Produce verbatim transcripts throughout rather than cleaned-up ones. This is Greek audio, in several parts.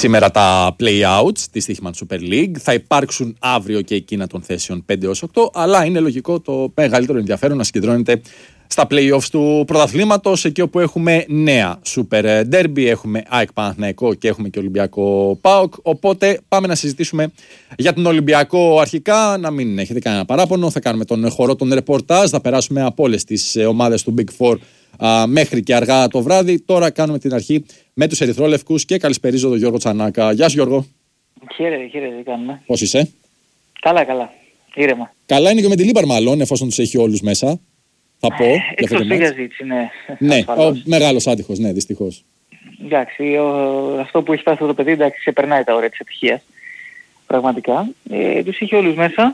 σήμερα τα play-outs της Stoichman Super League. Θα υπάρξουν αύριο και εκείνα των θέσεων πέντε έως οκτώ, αλλά είναι λογικό το μεγαλύτερο ενδιαφέρον να συγκεντρώνεται στα play-offs του πρωταθλήματος, εκεί όπου έχουμε νέα Super Derby, έχουμε ΑΕΚ Παναθηναϊκό και έχουμε και Ολυμπιακό ΠΑΟΚ. Οπότε πάμε να συζητήσουμε για τον Ολυμπιακό αρχικά, να μην έχετε κανένα παράπονο. Θα κάνουμε τον χορό των ρεπορτάζ, θα περάσουμε από όλες τις ομάδες του Big Four α, μέχρι και αργά το βράδυ. Τώρα κάνουμε την αρχή με τους ερυθρόλευκους και καλησπερίζω τον Γιώργο Τσανάκα. Γεια σου Γιώργο. Χαίρετε, χαίρετε, τι κάνουμε. Πώς είσαι? Καλά, καλά. Ήρεμα. Καλά είναι και με τη Λίμπαρ μάλλον, εφόσον τους έχει όλους μέσα. Θα πω. Εκτός λίγα ζήτηση, ναι. Ναι, ο μεγάλος άτυχος, ναι, δυστυχώς. Εντάξει, ο, αυτό που έχει φτάσει αυτό το παιδί, εντάξει, ξεπερνάει τα όρια της επιτυχίας. Πραγματικά. Ε, τους είχε όλους μέσα.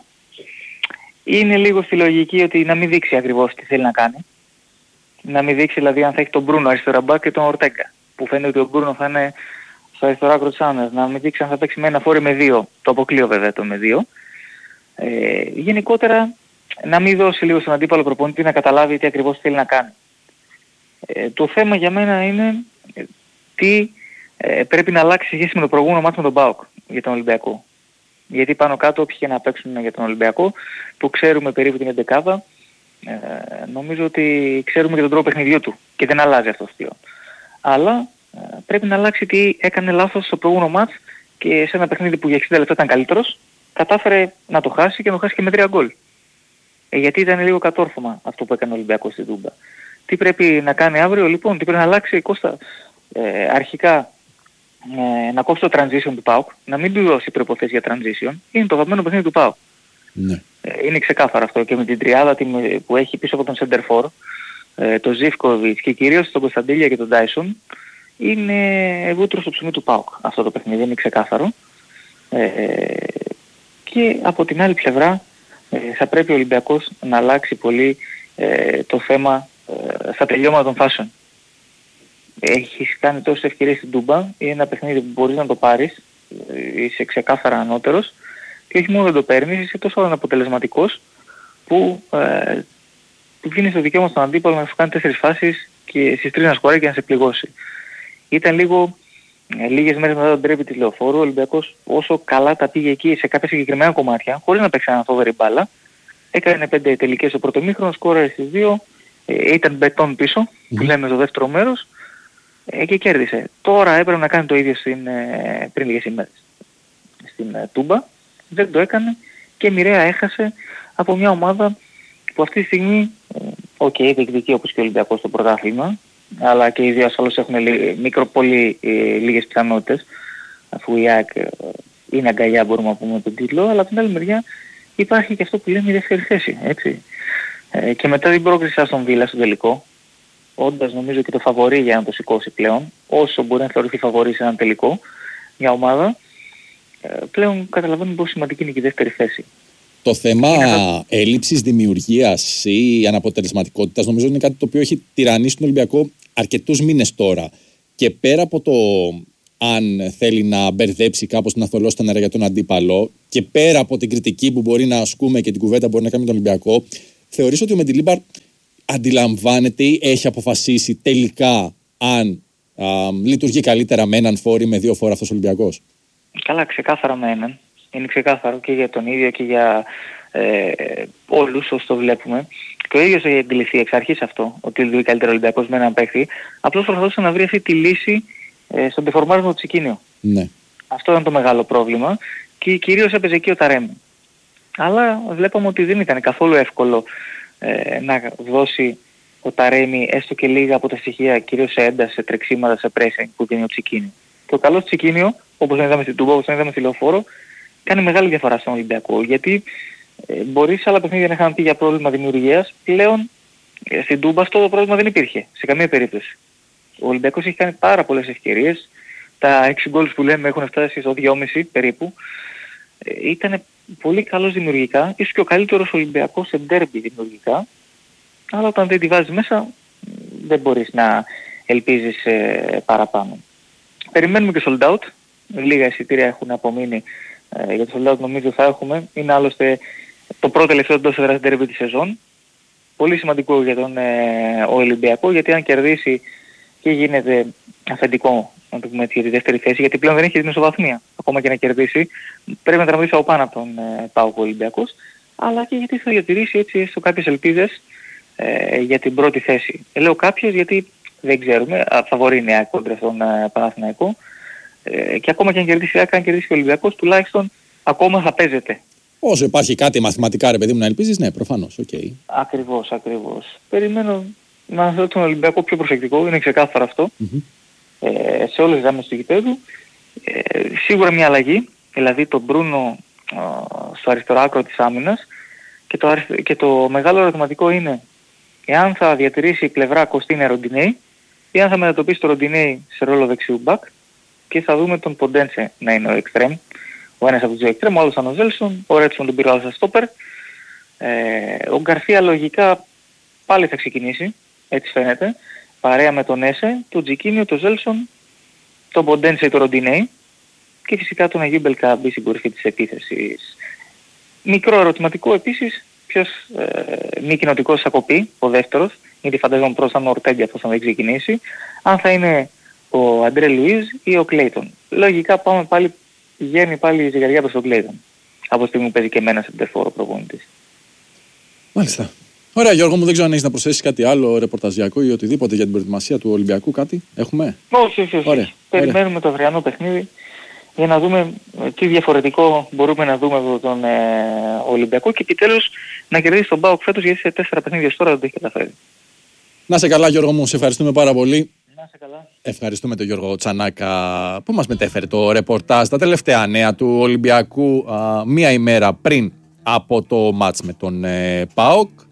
Είναι λίγο στη λογική ότι να μην δείξει ακριβώς τι θέλει να κάνει. Να μην δείξει δηλαδή αν θα έχει τον Μπρούνο αριστερά μπακ και τον Ορτέγκα. Που φαίνεται ότι ο Μπρούνο θα είναι στο αριστερό άκρο της άμυνας. Να μην δείξει αν θα παίξει με ένα φόρε με δύο. Το αποκλείω βέβαια το με δύο. Ε, γενικότερα να μην δώσει λίγο στον αντίπαλο προπονητή να καταλάβει τι ακριβώς θέλει να κάνει. Ε, το θέμα για μένα είναι ε, τι ε, πρέπει να αλλάξει σχέση με το προηγούμενο μάτι με τον ΠΑΟΚ για τον Ολυμπιακό. Γιατί πάνω κάτω όποιοι και να παίξουν για τον Ολυμπιακό, που ξέρουμε περίπου την εντεκάδα, ε, νομίζω ότι ξέρουμε και τον τρόπο παιχνιδιού του και δεν αλλάζει αυτό πλέον. Αλλά ε, πρέπει να αλλάξει τι έκανε λάθος στο προηγούμενο μάτς και σε ένα παιχνίδι που για εξήντα λεπτά ήταν καλύτερος, κατάφερε να το χάσει και να το χάσει και με τρία γκολ. Ε, γιατί ήταν λίγο κατόρθωμα αυτό που έκανε ο Ολυμπιακός στην Τούμπα. Τι πρέπει να κάνει αύριο λοιπόν, τι πρέπει να αλλάξει Κώστα, ε, αρχικά ε, να κόψει το transition του ΠΑΟΚ, να μην του δώσει προϋποθέσεις για transition, είναι το αγαπημένο παιχνίδι του ΠΑΟΚ. Ναι. Ε, είναι ξεκάθαρο αυτό και με την τριάδα που έχει πίσω από τον Σεντερφόρ, ε, τον Ζίβκοβιτς και κυρίως τον Κωνσταντίλια και τον Τάισον, είναι βούτυρο στο ψωμί του ΠΑΟΚ αυτό το παιχνίδι, είναι ξεκάθαρο. Ε, και από την άλλη πλευρά ε, θα πρέπει ο Ολυμπιακός να αλλάξει πολύ ε, το θέμα ε, στα τελειώματα των φάσεων. Έχεις κάνει τόσες ευκαιρίες στην Τούμπα, είναι ένα παιχνίδι που μπορείς να το πάρεις, ε, είσαι ξεκάθαρα ανώτερος και όχι μόνο δεν το παίρνεις, είσαι τόσο αναποτελεσματικός που ε, του δίνεις το δικαίωμα στον αντίπαλο να σου κάνει τέσσερις φάσεις και στις τρεις να σκοράει και να σε πληγώσει. Ήταν λίγο ε, λίγες μέρες μετά τον τρέπη της Λεωφόρου, ο Ολυμπιακός όσο καλά τα πήγε εκεί σε κάποια συγκεκριμένα κομμάτια, χωρίς να παίξει ένα φοβερή μπάλα, έκανε πέντε τελικές στο πρώτο μήχρονο, σκόραρε στις δύο, ε, ήταν μπετόν πίσω, mm. που λέμε στο δεύτερο μέρος, ε, και κέρδισε. Τώρα έπρεπε να κάνει το ίδιο στην, ε, πριν λίγες ημέρες στην ε, Τούμπα, δεν το έκανε και μοιραία έχασε από μια ομάδα που αυτή τη στιγμή, οκ, okay, διεκδικεί όπως και ο Ολυμπιακός στο πρωτάθλημα, αλλά και οι δύο ασφαλώς έχουν μικρό, πολύ ε, λίγες πιθανότητες, αφού η ΑΕΚ ε, είναι αγκαλιά μπορούμε να πούμε τον τίτλο, αλλά από την άλλη μεριά υπάρχει και αυτό που λέμε η δεύτερη θέση, έτσι. Ε, και μετά την πρόκριση στον Βίλα στο τελικό, όντας νομίζω και το φαβορί για να το σηκώσει πλέον, όσο μπορεί να θεωρηθεί φαβορί σε έναν τελικό, μια ομάδα, ε, πλέον καταλαβαίνουμε πόσο σημαντική είναι και η δεύτερη θέση. Το θέμα είναι... έλλειψης δημιουργίας ή αναποτελεσματικότητας νομίζω είναι κάτι το οποίο έχει τυραννίσει τον Ολυμπιακό αρκετούς μήνες τώρα. Και πέρα από το αν θέλει να μπερδέψει κάπως να θολώσει τα νερά για τον αντίπαλο και πέρα από την κριτική που μπορεί να ασκούμε και την κουβέντα που μπορεί να κάνει τον Ολυμπιακό, θεωρείς ότι ο Μεντιλίμπαρ αντιλαμβάνεται ή έχει αποφασίσει τελικά αν α, λειτουργεί καλύτερα με έναν φόρη με δύο φόρα αυτός ο Ολυμπιακός? Καλά, ξεκάθαρα με έναν. Είναι ξεκάθαρο και για τον ίδιο και για ε, όλους όσοι το βλέπουμε. Και ο ίδιος έχει εγκληθεί εξ αρχής αυτό, ότι λειτουργεί καλύτερα ο Ολυμπιακός με έναν παίχτη. Απλώς προσπαθούσε να βρει αυτή τη λύση ε, στον τεφορμάρισμα του Τσικίνιο. Ναι. Αυτό ήταν το μεγάλο πρόβλημα και κυρίως έπαιζε εκεί ο Ταρέμι. Αλλά βλέπαμε ότι δεν ήταν καθόλου εύκολο ε, να δώσει ο Ταρέμι έστω και λίγα από τα στοιχεία, κυρίως σε ένταση, σε τρεξίματα, σε pressing που δίνει ο Τσικίνιο. Και ο καλός Τσικίνιο, όπως είδαμε στην Τούμπα, όπως είδαμε στη Λεωφόρο, κάνει μεγάλη διαφορά στον Ολυμπιακό, γιατί ε, μπορεί σε άλλα παιχνίδια να είχαν πει για πρόβλημα δημιουργίας, πλέον ε, στην Τούμπα αυτό το πρόβλημα δεν υπήρχε, σε καμία περίπτωση. Ο Ολυμπιακός έχει κάνει πάρα πολλές ευκαιρίες, τα έξι γκολ που λέμε έχουν φτάσει στο δυόμισι περίπου, ε, ήταν πολύ καλός δημιουργικά, ίσως και ο καλύτερος Ολυμπιακός σε ντέρμπι δημιουργικά, αλλά όταν δεν τη βάζεις μέσα δεν μπορείς να ελπίζεις ε, παραπάνω. Περιμένουμε και sold out, λίγα εισιτήρια έχουν απομείνει. Ε, για το sold out νομίζω θα έχουμε. Είναι άλλωστε το πρώτο τελευταίο εντός έδρας ντέρμπι της σεζόν. Πολύ σημαντικό για τον ε, Ολυμπιακό, γιατί αν κερδίσει και γίνεται αφεντικό να το πούμε έτσι, για τη δεύτερη θέση, γιατί πλέον δεν έχει την ισοβαθμία. Ακόμα και να κερδίσει, πρέπει να τραυματίσει από πάνω από τον ε, ΠΑΟΚ ο Ολυμπιακός, αλλά και γιατί θα διατηρήσει έτσι έστω κάποιες ελπίδες ε, για την πρώτη θέση. Ε, λέω κάποιες γιατί δεν ξέρουμε, φαβορεί νέα κόντρα στον ε, Παναθηναϊκό, ε, και ακόμα και αν κερδίσει, αν κερδίσει ο Ολυμπιακός, τουλάχιστον ακόμα θα παίζεται. Όσο υπάρχει κάτι μαθηματικά, ρε παιδί μου, να ελπίζεις, ναι, προφανώς, οκ. Okay. Ακριβώς, ακριβώς. Περιμένω να δω τον Ολυμπιακό πιο προσεκτικό, είναι ξεκάθαρο αυτό, mm-hmm. ε, σε όλες τις γραμμές του γηπέδου. Ε, σίγουρα μια αλλαγή, δηλαδή τον Μπρούνο ε, στο αριστερό άκρο της άμυνας, και το, και το μεγάλο ερωτηματικό είναι εάν θα διατηρήσει η πλευρά Κωστίνα Ροντινέη ή αν θα μετατοπίσει το Ροντινέη σε ρόλο δεξιού μπακ, και θα δούμε τον Ποντένσε να είναι ο εξτρέμ. Ο ένας από τους δύο εξτρέμ, ο άλλος ήταν ο Ζέλσον, ο Ρέτσον τον πήρε σαν στόπερ. Ε, ο Γκαρσία λογικά πάλι θα ξεκινήσει, έτσι φαίνεται, παρέα με τον Έσε, τον Τζικίνιο, τον Ζέλσον, τον Ποντένσε ή τον Ροντινέη, και φυσικά τον Αγίου Μπελκάμπη στην κορυφή της επίθεσης. Μικρό ερωτηματικό επίσης, ποιος ε, μη κοινοτικός θα κοπεί, ο δεύτερος, γιατί φανταζόμουν προς τον Ορτέγκη αυτός θα δεν ξεκινήσει, αν θα είναι ο Αντρέ Λουίζ ή ο Κλέιτον. Λογικά πάμε πάλι, πηγαίνει πάλι η ζυγαριά προς τον Κλέιτον, από τη στιγμή που παίζει και εμένα σε τερφόρο προπονητής. Μάλιστα. Ωραία, Γιώργο μου, δεν ξέρω αν έχεις να προσθέσεις κάτι άλλο ρεπορταζιακό ή οτιδήποτε για την προετοιμασία του Ολυμπιακού, κάτι έχουμε? Όχι, όχι, όχι. Ωραία. Περιμένουμε Ωραία. το αυριανό παιχνίδι για να δούμε τι διαφορετικό μπορούμε να δούμε από τον ε, Ολυμπιακό, και επιτέλους να κερδίσει τον ΠΑΟΚ φέτος, γιατί σε τέσσερα παιχνίδια τώρα δεν το έχει καταφέρει. Να σε καλά, Γιώργο μου, σε ευχαριστούμε πάρα πολύ. Να σε καλά. Ευχαριστούμε τον Γιώργο Τσανάκα που μας μετέφερε το ρεπορτάζ, τα τελευταία νέα του Ολυμπιακού α, μία ημέρα πριν από το μάτς με τον ε, ΠΑΟΚ.